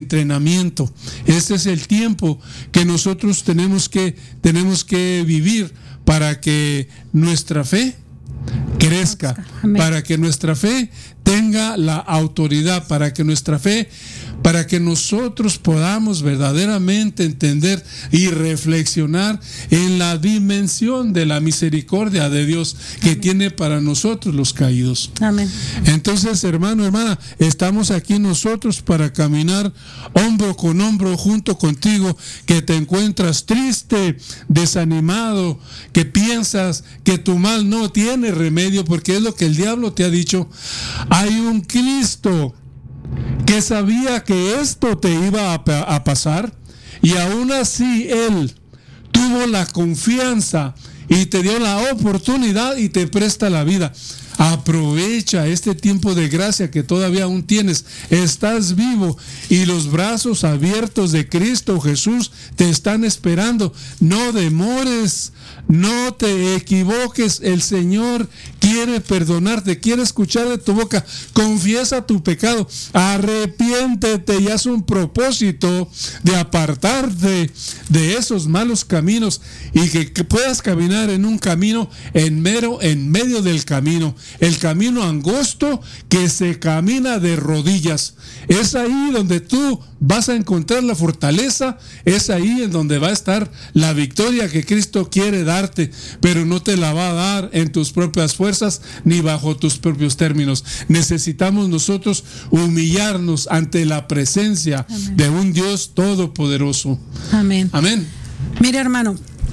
entrenamiento. Este es el tiempo que nosotros tenemos que vivir para que nuestra fe crezca, para que nuestra fe tenga la autoridad, para que nosotros podamos verdaderamente entender y reflexionar en la dimensión de la misericordia de Dios que tiene para nosotros los caídos. Amén. Entonces, hermano, hermana, estamos aquí nosotros para caminar hombro con hombro junto contigo, que te encuentras triste, desanimado, que piensas que tu mal no tiene remedio, porque es lo que el diablo te ha dicho. Hay un Cristo que sabía que esto te iba a pasar, y aún así Él tuvo la confianza y te dio la oportunidad y te presta la vida. Aprovecha este tiempo de gracia que todavía aún tienes. Estás vivo y los brazos abiertos de Cristo Jesús te están esperando. No demores, no te equivoques. El Señor quiere perdonarte, quiere escuchar de tu boca. Confiesa tu pecado, arrepiéntete y haz un propósito de apartarte de esos malos caminos y que puedas caminar en un camino en medio del camino. El camino angosto que se camina de rodillas. Es ahí donde tú vas a encontrar la fortaleza, es ahí en donde va a estar la victoria que Cristo quiere darte, pero no te la va a dar en tus propias fuerzas ni bajo tus propios términos. Necesitamos nosotros humillarnos ante la presencia de un Dios todopoderoso. Amén. Amén. Mire, hermano,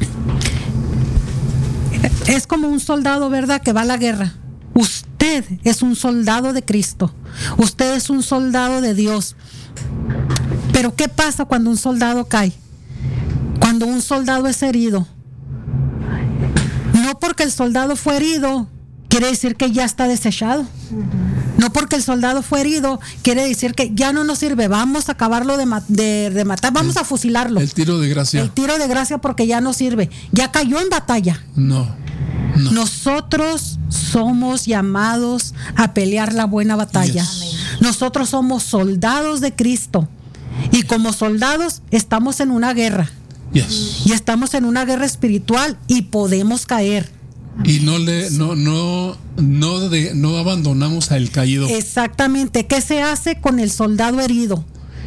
es como un soldado, ¿verdad?, que va a la guerra. Usted es un soldado de Cristo. Usted es un soldado de Dios. Pero ¿qué pasa cuando un soldado cae? Cuando un soldado es herido. No porque el soldado fue herido quiere decir que ya está desechado. No porque el soldado fue herido quiere decir que ya no nos sirve. Vamos a acabarlo de matar, vamos a fusilarlo. El tiro de gracia. El tiro de gracia, porque ya no sirve. Ya cayó en batalla. No. Nosotros somos llamados a pelear la buena batalla. Yes. Nosotros somos soldados de Cristo. Y como soldados estamos en una guerra. Yes. Y estamos en una guerra espiritual y podemos caer. Y no abandonamos al caído. Exactamente. ¿Qué se hace con el soldado herido?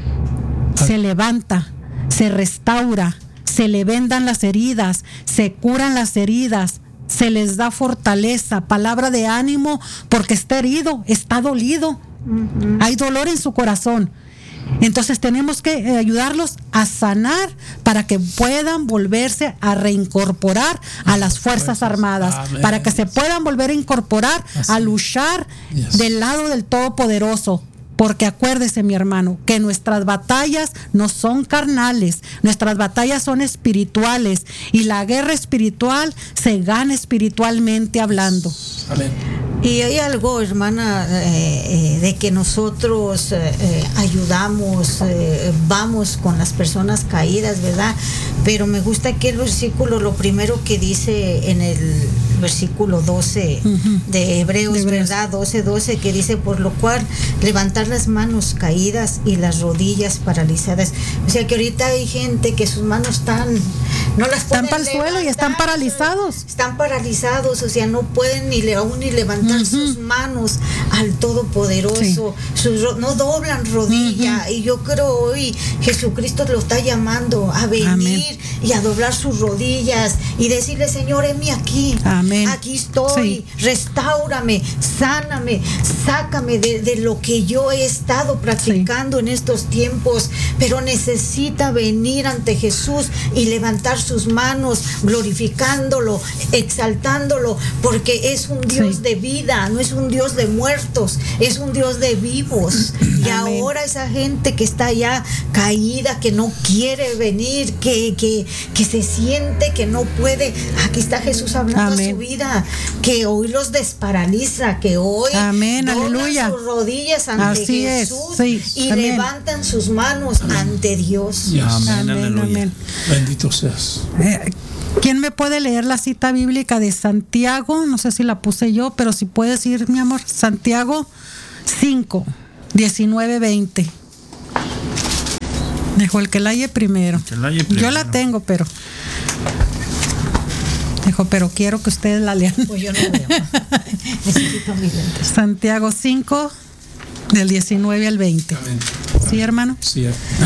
Se levanta, se restaura, se le vendan las heridas, se curan las heridas, se les da fortaleza, palabra de ánimo, porque está herido, está dolido. Hay dolor en su corazón. Entonces tenemos que ayudarlos a sanar para que puedan volverse a reincorporar a las Fuerzas Armadas. Amén. Para que se puedan volver a incorporar, así, a luchar del lado del Todopoderoso. Porque acuérdese, mi hermano, que nuestras batallas no son carnales, nuestras batallas son espirituales, y la guerra espiritual se gana espiritualmente hablando. Amén. Y hay algo, hermana, de que nosotros ayudamos, vamos con las personas caídas, ¿verdad? Pero me gusta que el versículo, lo primero que dice en el versículo 12 de Hebreos, ¿verdad? 12, que dice: por lo cual levantar las manos caídas y las rodillas paralizadas. O sea que ahorita hay gente que sus manos no las pueden, están para el suelo y están paralizados. Están paralizados, o sea, no pueden aún ni levantar sus manos al Todopoderoso. Sí. No doblan rodilla. Y yo creo hoy Jesucristo lo está llamando a venir. Amén. Y a doblar sus rodillas y decirle: Señor, heme aquí. Amén. Aquí estoy. Sí. Restáurame, sáname, sácame de lo que yo he estado practicando en estos tiempos. Pero necesita venir ante Jesús y levantar sus manos, glorificándolo, exaltándolo, porque es un Dios de vida, no es un Dios de muertos, es un Dios de vivos. Y amén. Ahora esa gente que está ya caída, que no quiere venir, que se siente que no puede, aquí está Jesús hablando a su vida, que hoy los desparaliza, que hoy doblan sus rodillas ante así Jesús, sí. y amén. Levantan sus manos ante Dios. Yes. Amén. Bendito seas. ¿Quién me puede leer la cita bíblica de Santiago? No sé si la puse yo, pero si puedes ir, mi amor. Santiago 5, 19, 20. Dijo el que la haya primero. Yo la tengo, pero... Dijo, pero quiero que ustedes la lean. Pues yo no veo. Necesito mis lentes. Santiago 5, del 19 al 20. Amén. ¿Sí, hermano? Sí.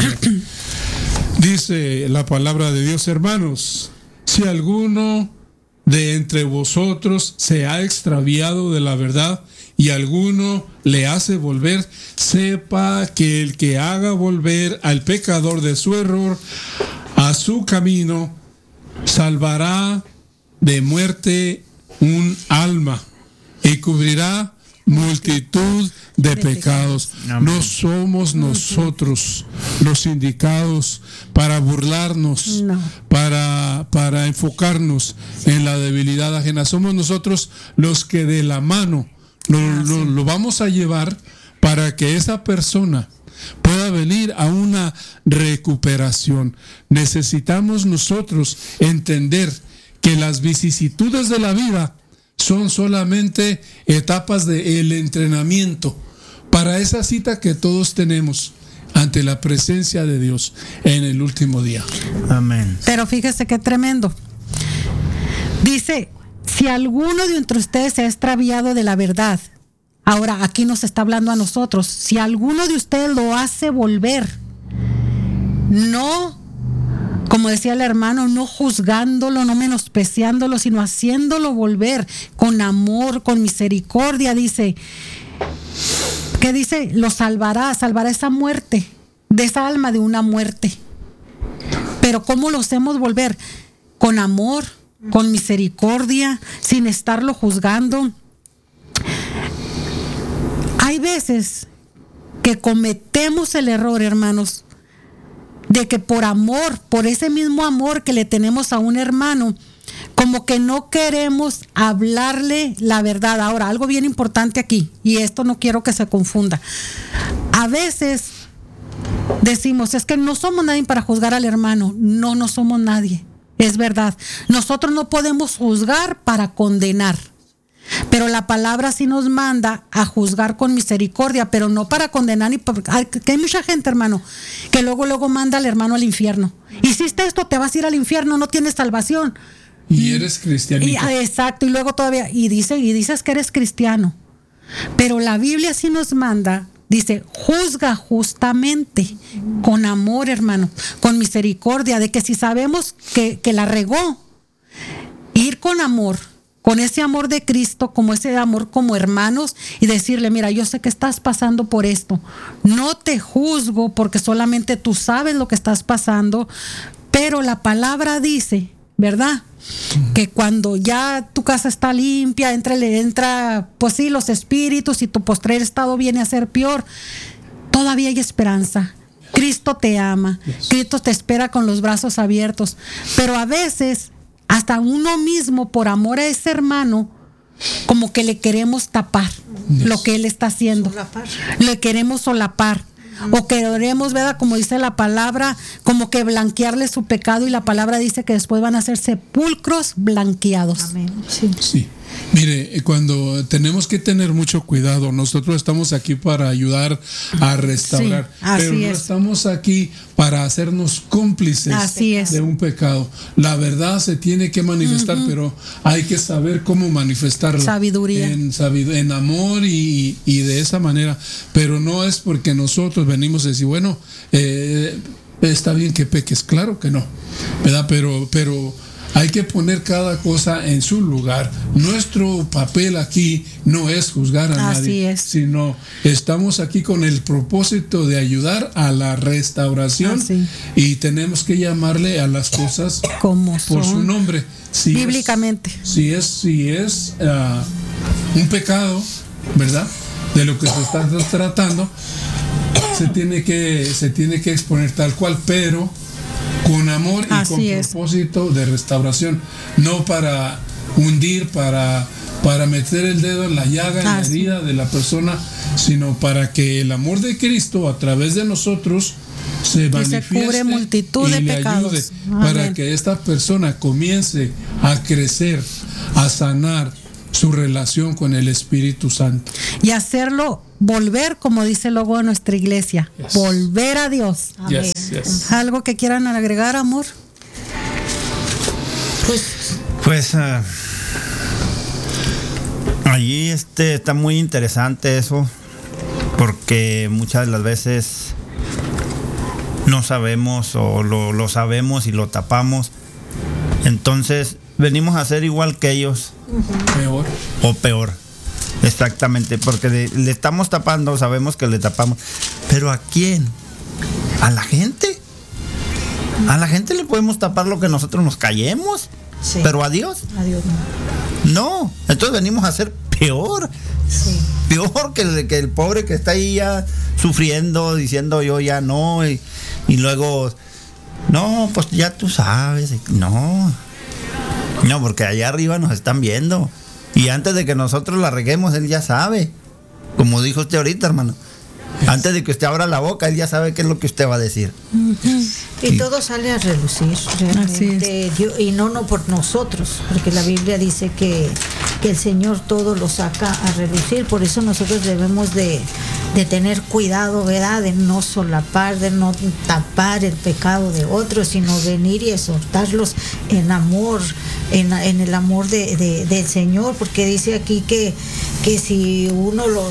Dice la palabra de Dios, hermanos, si alguno de entre vosotros se ha extraviado de la verdad y alguno le hace volver, sepa que el que haga volver al pecador de su error a su camino, salvará de muerte un alma y cubrirá multitud de pecados. No somos nosotros los indicados para burlarnos, para enfocarnos en la debilidad ajena. Somos nosotros los que de la mano lo vamos a llevar para que esa persona pueda venir a una recuperación. Necesitamos nosotros entender que las vicisitudes de la vida son solamente etapas del entrenamiento para esa cita que todos tenemos ante la presencia de Dios en el último día. Amén. Pero fíjese qué tremendo. Dice, si alguno de entre ustedes se ha extraviado de la verdad, ahora aquí nos está hablando a nosotros, si alguno de ustedes lo hace volver, no, como decía el hermano, no juzgándolo, no menospreciándolo, sino haciéndolo volver con amor, con misericordia, dice, ¿qué dice? Lo salvará esa muerte, de esa alma de una muerte. Pero ¿cómo lo hacemos volver? Con amor, con misericordia, sin estarlo juzgando. Hay veces que cometemos el error, hermanos, de que por amor, por ese mismo amor que le tenemos a un hermano, como que no queremos hablarle la verdad. Ahora, algo bien importante aquí, y esto no quiero que se confunda. A veces decimos, es que no somos nadie para juzgar al hermano. No somos nadie, es verdad. Nosotros no podemos juzgar para condenar. Pero la palabra sí nos manda a juzgar con misericordia, pero no para condenar. Que hay mucha gente, hermano, que luego manda al hermano al infierno. Hiciste esto, te vas a ir al infierno, no tienes salvación. Y eres cristianito. Exacto, y luego todavía, y dices que eres cristiano. Pero la Biblia sí nos manda, dice, juzga justamente, con amor, hermano, con misericordia, de que si sabemos que la regó, ir con amor, con ese amor de Cristo, como ese amor como hermanos, y decirle, mira, yo sé que estás pasando por esto, no te juzgo porque solamente tú sabes lo que estás pasando, pero la palabra dice, ¿verdad?, que cuando ya tu casa está limpia, entra, pues sí, los espíritus, y tu postrer estado viene a ser peor, todavía hay esperanza. Cristo te ama, Cristo te espera con los brazos abiertos, pero a veces hasta uno mismo, por amor a ese hermano, como que le queremos tapar lo que él está haciendo. Le queremos solapar. O queremos, ¿verdad?, como dice la palabra, como que blanquearle su pecado, y la palabra dice que después van a ser sepulcros blanqueados. Amén. Sí. Mire, cuando tenemos que tener mucho cuidado, nosotros estamos aquí para ayudar a restaurar, pero no estamos aquí para hacernos cómplices de un pecado. La verdad se tiene que manifestar, pero hay que saber cómo manifestarlo. Sabiduría. En amor y de esa manera, pero no es porque nosotros venimos a decir, bueno, está bien que peques, claro que no, ¿verdad? Pero hay que poner cada cosa en su lugar. Nuestro papel aquí no es juzgar a nadie, sino estamos aquí con el propósito de ayudar a la restauración, y tenemos que llamarle a las cosas como por su nombre. Bíblicamente. Si es un pecado, ¿verdad?, de lo que se está tratando, se tiene que exponer tal cual, pero con amor y con propósito de restauración, no para hundir, para meter el dedo en la llaga, en la herida de la persona, sino para que el amor de Cristo a través de nosotros se manifieste, se cubre multitud de pecados, ayude para que esta persona comience a crecer, a sanar su relación con el Espíritu Santo. Y hacerlo volver, como dice el logo de nuestra iglesia, Yes. volver a Dios. Amén. Yes. ¿Algo que quieran agregar, amor? Pues allí está muy interesante eso, porque muchas de las veces no sabemos o lo sabemos y lo tapamos. Entonces venimos a ser igual que ellos Peor. o peor. Exactamente, porque le estamos tapando, sabemos que le tapamos. ¿Pero a quién? ¿A la gente? ¿A la gente le podemos tapar lo que nosotros nos callemos? Sí. ¿Pero a Dios? Adiós. No. Entonces venimos a ser peor. Sí. Peor que el pobre que está ahí ya sufriendo, diciendo yo ya no. Y luego, no, pues ya tú sabes. No, porque allá arriba nos están viendo. Y antes de que nosotros la reguemos, Él ya sabe. Como dijo usted ahorita, hermano. Antes de que usted abra la boca, Él ya sabe qué es lo que usted va a decir. Y todo sale a relucir realmente. Y no por nosotros, porque la Biblia dice que el Señor todo lo saca a relucir. Por eso nosotros debemos de tener cuidado, ¿verdad? De no solapar, de no tapar el pecado de otros, sino venir y exhortarlos en amor, en el amor del Señor, porque dice aquí que si uno lo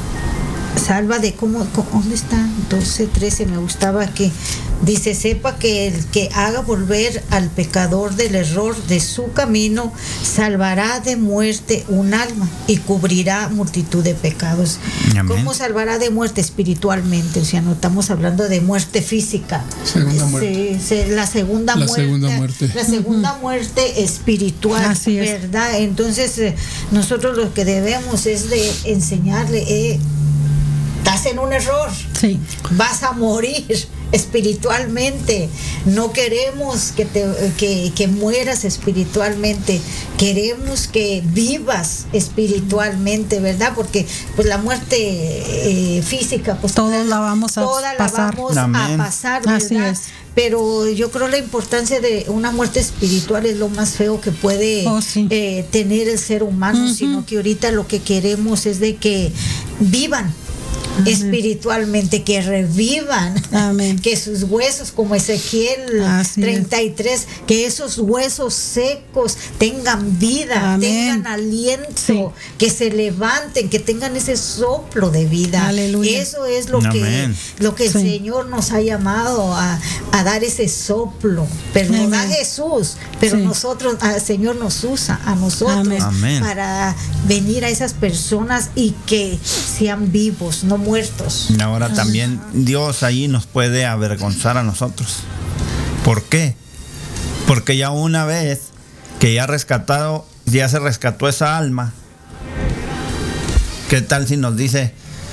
salva de ¿dónde está? 12:13, me gustaba que dice, sepa que el que haga volver al pecador del error de su camino, salvará de muerte un alma y cubrirá multitud de pecados. Amén. ¿Cómo salvará de muerte? Espiritualmente, o sea, no estamos hablando de muerte física. Segunda muerte. La segunda muerte. La segunda muerte espiritual. Así es. ¿Verdad? Entonces, nosotros lo que debemos es de enseñarle, estás en un error, Sí. vas a morir espiritualmente. No queremos que mueras espiritualmente, queremos que vivas espiritualmente, ¿verdad? Porque pues la muerte física, pues Todos la vamos a pasar. Amén. pasar, ¿verdad? Así es. Pero yo creo la importancia de una muerte espiritual es lo más feo que puede tener el ser humano, sino que ahorita lo que queremos es de que vivan espiritualmente, que revivan. Amén. Que sus huesos, como Ezequiel Así 33, que esos huesos secos tengan vida, Amén. tengan aliento, Sí. que se levanten, que tengan ese soplo de vida. Aleluya. Eso es lo Amén. que el Sí. Señor nos ha llamado a dar ese soplo, pero no da Amén. Jesús, pero Sí. nosotros, el Señor nos usa a nosotros Amén. Amén. para venir a esas personas y que sean vivos, no muertos. Y ahora también Dios ahí nos puede avergonzar a nosotros. ¿Por qué? Porque ya una vez que ya se rescató esa alma, ¿qué tal si nos dice,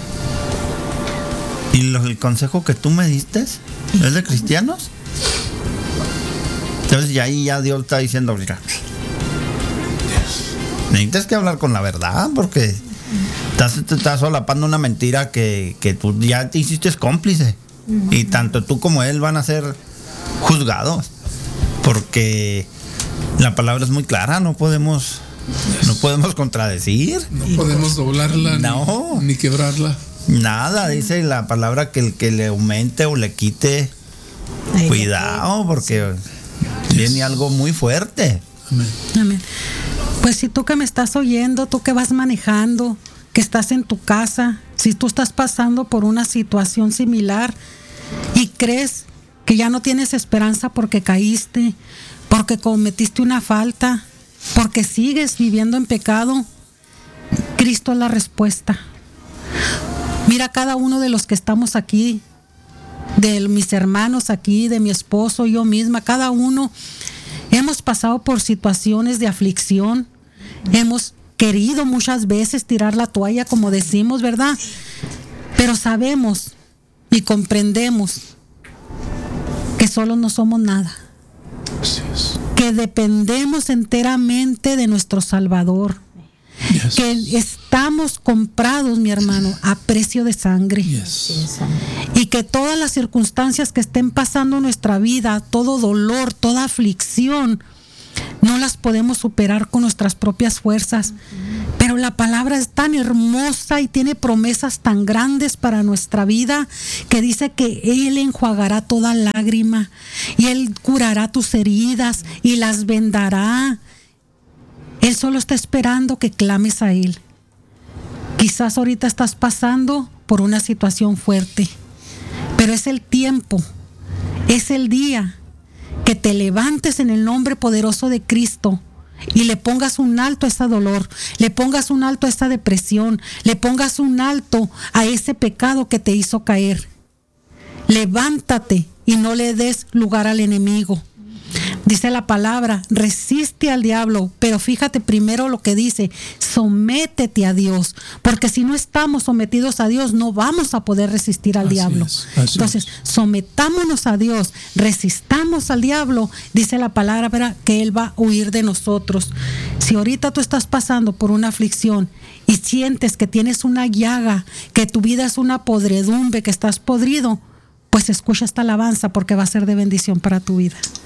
¿y el consejo que tú me diste es de cristianos? Entonces ya ahí ya Dios está diciendo, mira, necesitas que hablar con la verdad, porque te estás solapando una mentira que tú ya te hiciste cómplice. Y tanto tú como él van a ser juzgados, porque la palabra es muy clara, no podemos contradecir. No podemos doblarla No. ni quebrarla. Nada, dice la palabra que el que le aumente o le quite, Ay, cuidado, porque viene algo muy fuerte. Amén. Amén. Pues si tú que me estás oyendo, tú que vas manejando, que estás en tu casa, si tú estás pasando por una situación similar y crees que ya no tienes esperanza porque caíste, porque cometiste una falta, porque sigues viviendo en pecado, Cristo es la respuesta. Mira, cada uno de los que estamos aquí, de mis hermanos aquí, de mi esposo, yo misma, cada uno hemos pasado por situaciones de aflicción, hemos querido muchas veces tirar la toalla, como decimos, ¿verdad? Pero sabemos y comprendemos que solo no somos nada, Así es. que dependemos enteramente de nuestro Salvador, Yes. que estamos comprados, mi hermano, a precio de sangre. Yes. Y que todas las circunstancias que estén pasando en nuestra vida, todo dolor, toda aflicción, no las podemos superar con nuestras propias fuerzas. Pero la palabra es tan hermosa y tiene promesas tan grandes para nuestra vida, que dice que Él enjuagará toda lágrima y Él curará tus heridas y las vendará. Él solo está esperando que clames a Él. Quizás ahorita estás pasando por una situación fuerte, pero es el tiempo, es el día que te levantes en el nombre poderoso de Cristo y le pongas un alto a ese dolor, le pongas un alto a esa depresión, le pongas un alto a ese pecado que te hizo caer. Levántate y no le des lugar al enemigo. Dice la palabra, resiste al diablo, pero fíjate primero lo que dice, sométete a Dios, porque si no estamos sometidos a Dios, no vamos a poder resistir al diablo. Entonces, sometámonos a Dios, resistamos al diablo, dice la palabra que Él va a huir de nosotros. Si ahorita tú estás pasando por una aflicción y sientes que tienes una llaga, que tu vida es una podredumbre, que estás podrido, pues escucha esta alabanza porque va a ser de bendición para tu vida.